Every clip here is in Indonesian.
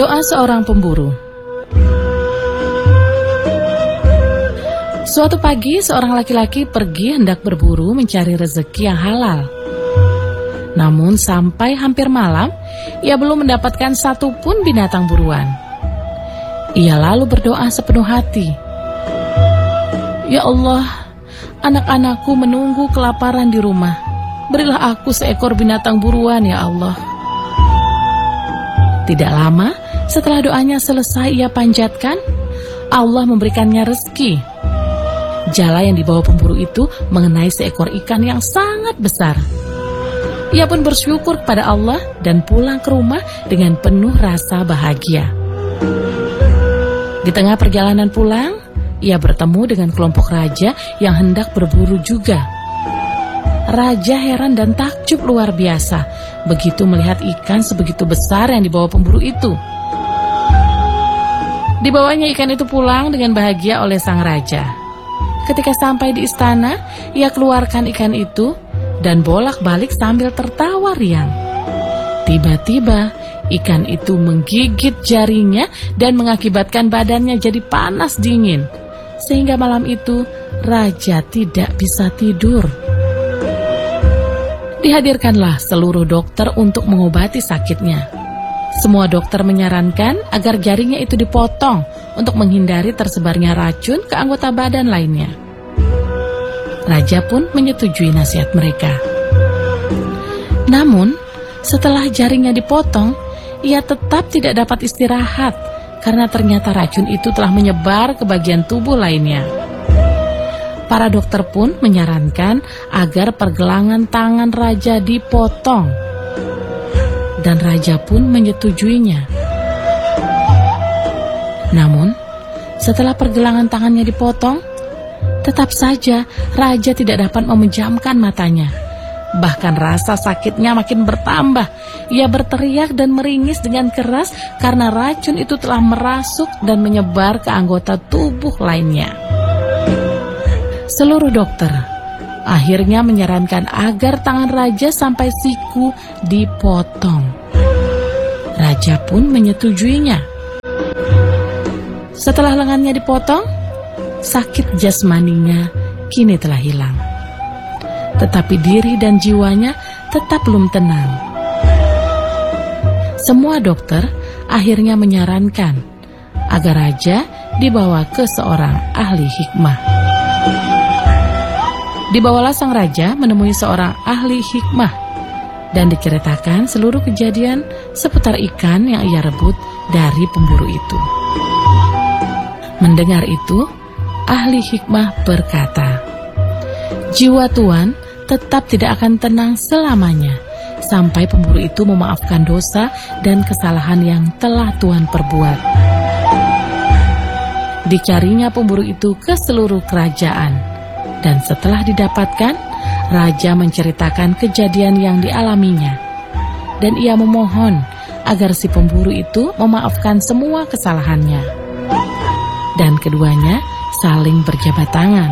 Doa seorang pemburu. Suatu pagi, seorang laki-laki pergi hendak berburu mencari rezeki yang halal. Namun sampai hampir malam, ia belum mendapatkan satupun binatang buruan. Ia lalu berdoa sepenuh hati, "Ya Allah, anak-anakku menunggu kelaparan di rumah. Berilah aku seekor binatang buruan, ya Allah." Tidak lama, setelah doanya selesai ia panjatkan, Allah memberikannya rezeki. Jala yang dibawa pemburu itu mengenai seekor ikan yang sangat besar. Ia pun bersyukur kepada Allah dan pulang ke rumah dengan penuh rasa bahagia. Di tengah perjalanan pulang, ia bertemu dengan kelompok raja yang hendak berburu juga. Raja heran dan takjub luar biasa begitu melihat ikan sebegitu besar yang dibawa pemburu itu. Dibawanya ikan itu pulang dengan bahagia oleh sang raja. Ketika sampai di istana, ia keluarkan ikan itu dan bolak-balik sambil tertawa riang. Tiba-tiba, ikan itu menggigit jarinya dan mengakibatkan badannya jadi panas dingin. Sehingga malam itu, raja tidak bisa tidur. Dihadirkanlah seluruh dokter untuk mengobati sakitnya. Semua dokter menyarankan agar jaringnya itu dipotong untuk menghindari tersebarnya racun ke anggota badan lainnya. Raja pun menyetujui nasihat mereka. Namun, setelah jaringnya dipotong, ia tetap tidak dapat istirahat karena ternyata racun itu telah menyebar ke bagian tubuh lainnya. Para dokter pun menyarankan agar pergelangan tangan raja dipotong. Dan raja pun menyetujuinya. Namun, setelah pergelangan tangannya dipotong, tetap saja raja tidak dapat memejamkan matanya. Bahkan rasa sakitnya makin bertambah. Ia berteriak dan meringis dengan keras karena racun itu telah merasuk dan menyebar ke anggota tubuh lainnya. Seluruh dokter akhirnya menyarankan agar tangan raja sampai siku dipotong. Raja pun menyetujuinya. Setelah lengannya dipotong, sakit jasmaninya kini telah hilang. Tetapi diri dan jiwanya tetap belum tenang. Semua dokter akhirnya menyarankan agar raja dibawa ke seorang ahli hikmah. Dibawalah sang raja menemui seorang ahli hikmah dan diceritakan seluruh kejadian seputar ikan yang ia rebut dari pemburu itu. Mendengar itu, ahli hikmah berkata, "Jiwa Tuan tetap tidak akan tenang selamanya sampai pemburu itu memaafkan dosa dan kesalahan yang telah Tuan perbuat." Dicarinya pemburu itu ke seluruh kerajaan. Dan setelah didapatkan, raja menceritakan kejadian yang dialaminya. Dan ia memohon agar si pemburu itu memaafkan semua kesalahannya. Dan keduanya saling berjabat tangan.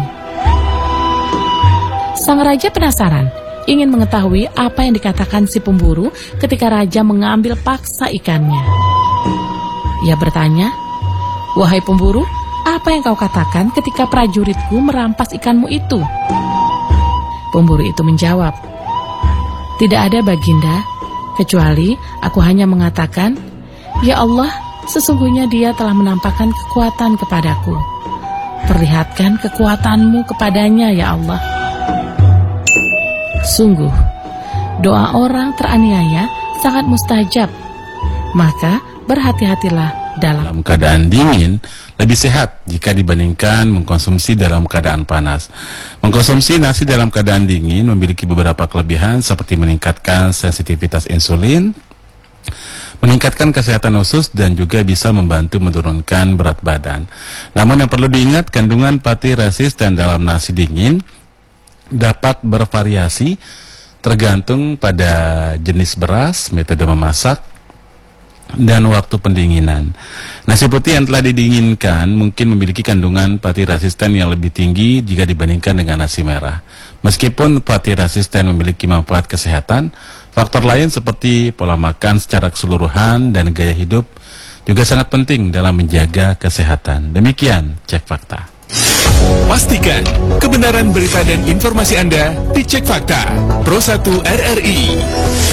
Sang raja penasaran, ingin mengetahui apa yang dikatakan si pemburu ketika raja mengambil paksa ikannya. Ia bertanya, "Wahai pemburu, apa yang kau katakan ketika prajuritku merampas ikanmu itu?" Pemburu itu menjawab, "Tidak ada Baginda, kecuali aku hanya mengatakan, ya Allah, sesungguhnya dia telah menampakkan kekuatan kepadaku. Perlihatkan kekuatanmu kepadanya, ya Allah." Sungguh, doa orang teraniaya sangat mustajab. Maka berhati-hatilah dalam keadaan dingin lebih sehat jika dibandingkan mengkonsumsi dalam keadaan panas. Mengkonsumsi nasi dalam keadaan dingin memiliki beberapa kelebihan seperti meningkatkan sensitivitas insulin, meningkatkan kesehatan usus, dan juga bisa membantu menurunkan berat badan. Namun yang perlu diingat, kandungan pati resisten dalam nasi dingin dapat bervariasi tergantung pada jenis beras, metode memasak, dan waktu pendinginan. Nasi putih yang telah didinginkan mungkin memiliki kandungan pati resisten yang lebih tinggi jika dibandingkan dengan nasi merah. Meskipun pati resisten memiliki manfaat kesehatan, faktor lain seperti pola makan secara keseluruhan dan gaya hidup juga sangat penting dalam menjaga kesehatan. Demikian Cek Fakta. Pastikan kebenaran berita dan informasi Anda dicek fakta. Pro 1 RRI.